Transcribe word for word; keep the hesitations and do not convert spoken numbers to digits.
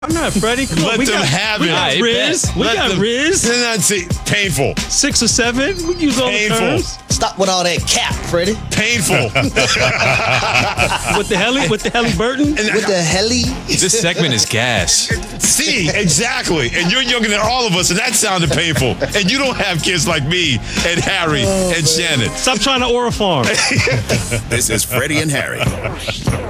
I'm not Freddie. Come on, Let we them got, have we it. got I Riz. bet. We Let got them- Riz. Then I'd say painful. Six or seven. We use all Painful. the terms. Stop with all that cap, Freddie. Painful. With the heli, with the Helly Burton. And With the heli. This segment is gas. see, exactly. And you're younger than all of us, and that sounded painful. And you don't have kids like me and Harry Oh, and Shannon. Stop trying to Aura Farm. This is Freddie and Harry.